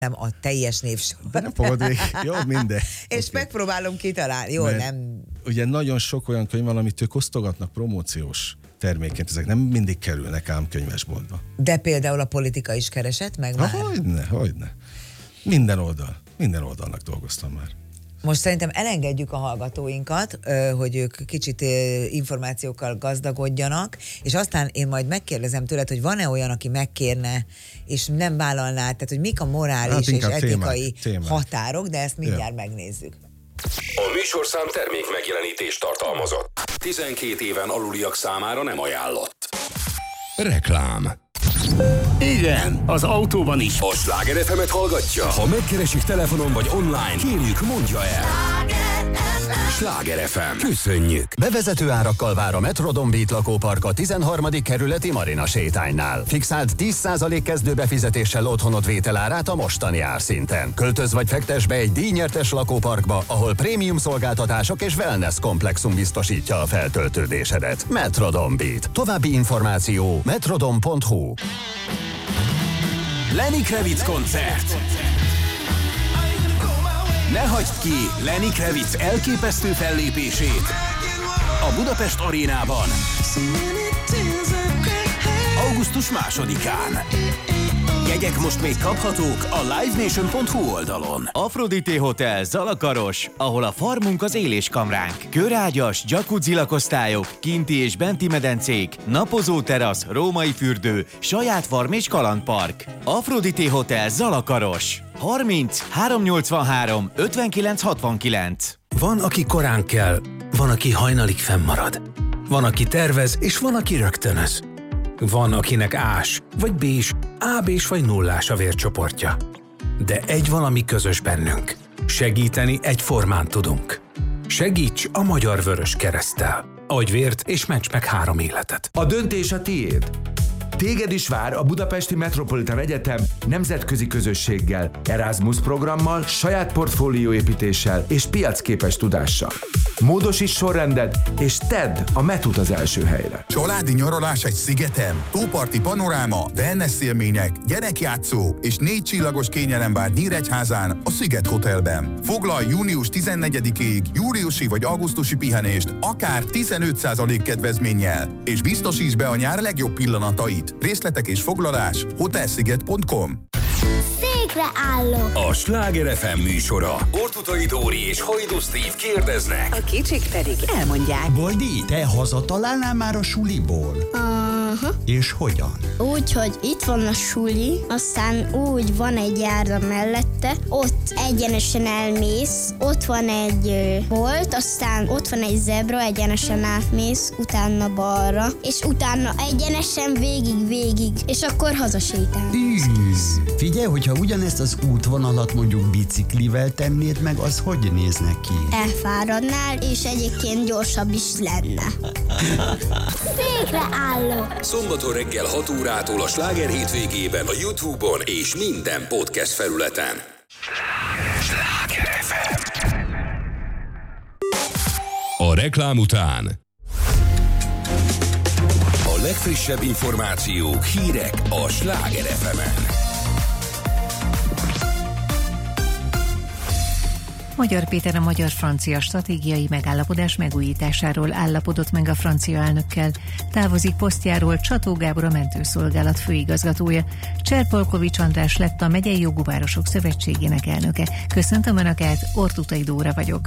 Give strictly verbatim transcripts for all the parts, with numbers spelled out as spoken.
nem a teljes névsor. De nem fogod még, jó, minden. És okay. Megpróbálom kitalálni, jó, mert nem... Ugye nagyon sok olyan könyv van, amit ők osztogatnak promóciós termékként, ezek nem mindig kerülnek ám könyvesboltba. De például a politika is keresett meg már? Hogyne, hogyne. Minden oldal, minden oldalnak dolgoztam már. Most szerintem elengedjük a hallgatóinkat, hogy ők kicsit információkkal gazdagodjanak, és aztán én majd megkérdezem tőled, hogy van-e olyan, aki megkérne, és nem vállalná, tehát hogy mik a morális hát és etikai témák, témák. határok, de ezt mindjárt ja. megnézzük. A műsorszám termék megjelenítést tartalmazott. tizenkét éven aluliak számára nem ajánlott. Reklám. Igen, az autóban is. A Sláger ef emet hallgatja. Ha megkeresik telefonon vagy online, kérjük, mondja el. Sláger ef em. Köszönjük. Bevezető árakkal vár a Metrodon Beat lakópark a tizenharmadik kerületi Marina sétánynál. Fixált tíz százalék kezdőbefizetéssel otthonod vételárát a mostani árszinten. Költöz vagy fektes be egy díjnyertes lakóparkba, ahol prémium szolgáltatások és wellness komplexum biztosítja a feltöltődésedet. Metrodon Beat. További információ metrodon pont hu. Lenny Kravitz koncert. Ne hagyd ki Lenny Kravitz elképesztő fellépését a Budapest Arénában augusztus másodikán. Jegyek most még kaphatók a live nation pont hu oldalon. Aphrodite Hotel Zalakaros, ahol a farmunk az éléskamránk. Körágyas, jacuzzi lakosztályok, kinti és benti medencék, napozó terasz, római fürdő, saját farm és kalandpark. Aphrodite Hotel Zalakaros. harminc háromszáznyolcvanhárom ötvenkilenc hatvankilenc. Van, aki korán kell, van, aki hajnalig fennmarad. Van, aki tervez, és van, aki rögtönöz. Van, akinek ás, vagy bés, á-bés vagy nullás a vércsoportja. De egy valami közös bennünk. Segíteni egyformán tudunk. Segíts a Magyar Vörös Kereszttel. Adj vért és ments meg három életet. A döntés a tiéd. Téged is vár a Budapesti Metropolitan Egyetem nemzetközi közösséggel, Erasmus programmal, saját portfólióépítéssel és piacképes tudással. Módosíts sorrendet, és tedd a metut az első helyre. Családi nyaralás egy szigeten, tóparti panoráma, wellness élmények, gyerekjátszó és négy csillagos kényelem vár Nyíregyházán a Sziget Hotelben. Foglalj június tizennegyedikéig júliusi vagy augusztusi pihenést akár tizenöt százalék kedvezménnyel, és biztosíts be a nyár legjobb pillanatait. Részletek és foglalás hotelsziget pont com. Székre állok! A Sláger ef em műsora. Ortutai Dóri és Hajdú Steve kérdeznek. A kicsik pedig elmondják. Boldi, te hazatalálnál már a suliból? Aha. És hogyan? Úgy, hogy itt van a suli, aztán úgy van egy járda mellette, ott egyenesen elmész, ott van egy ö, bolt, aztán ott van egy zebra, egyenesen átmész, utána balra, és utána egyenesen végig-végig, és akkor hazasétálsz. Figyelj, hogyha ugyanezt az útvonalat mondjuk biciklivel tennéd meg, az hogy nézne ki? Elfáradnál, és egyébként gyorsabb is lenne. Székre állok! Szombaton reggel hat órától a Sláger hétvégében a YouTube-on és minden podcast felületen. Sláger ef em. A reklám után a legfrissebb információk, hírek a Sláger ef emen. Magyar Péter a magyar-francia stratégiai megállapodás megújításáról állapodott meg a francia elnökkel. Távozik posztjáról Csató Gábor, a mentőszolgálat főigazgatója. Cserpalkovics András lett a Megyei Jogú Városok Szövetségének elnöke. Köszöntöm Önöket, Ortutai Dóra vagyok.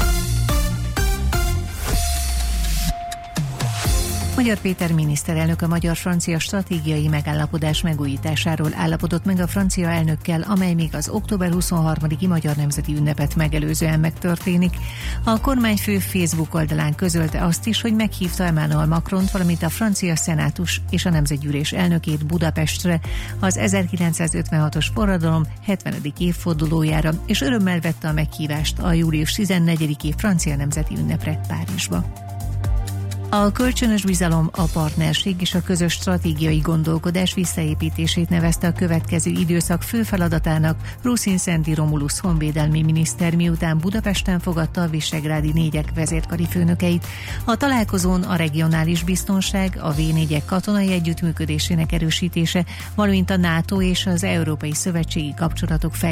Magyar Péter miniszterelnök a magyar-francia stratégiai megállapodás megújításáról állapodott meg a francia elnökkel, amely még az október huszonharmadiki magyar nemzeti ünnepet megelőzően megtörténik. A kormányfő Facebook oldalán közölte azt is, hogy meghívta Emmanuel Macront, valamint a francia szenátus és a nemzetgyűlés elnökét Budapestre az ezerkilencszázötvenhatos forradalom hetvenedik évfordulójára, és örömmel vette a meghívást a július tizennegyediki francia nemzeti ünnepre Párizsba. A kölcsönös bizalom, a partnerség és a közös stratégiai gondolkodás visszaépítését nevezte a következő időszak fő feladatának Ruszin Szendi Romulusz honvédelmi miniszter, miután Budapesten fogadta a visegrádi négyek vezérkari főnökeit. A találkozón a regionális biztonság, a vé négyek katonai együttműködésének erősítése, valamint a NATO és az Európai Szövetségi kapcsolatok fejlesztése